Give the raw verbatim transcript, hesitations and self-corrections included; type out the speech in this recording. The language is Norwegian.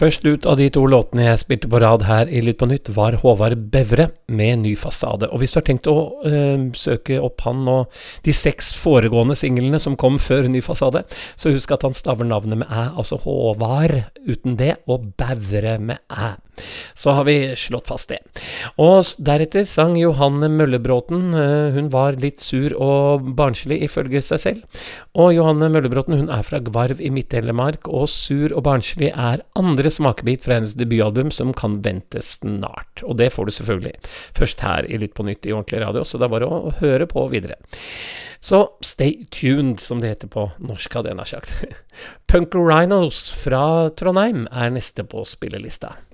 Først ut av de to låtene jeg spilte på rad her i Lytt på Nytt var Håvard Bevre med Ny Fasade. Og hvis du har tenkt å øh, søke opp han og de seks foregående singlene som kom før Ny Fasade, så husk at han staver navnet med æ, altså Håvard uten det, og Bevre med æ. Så har vi slått fast det. Og deretter sang Johanne Møllebråten. Hun var litt sur og barnslig ifølge seg selv. Og Johanne Møllebråten, hun er fra Gvarv i Midt-Telemark, og sur og barnslig er andre smakebit fra hennes debutalbum som kan ventes snart. Og det får du selvfølgelig først her i Lytt på Nytt i ordentlig radio, så det er bare å høre på videre. Så stay tuned, som det heter på norsk, hadde jeg nær sagt. Punk Rhinos fra Trondheim er neste på spillelista.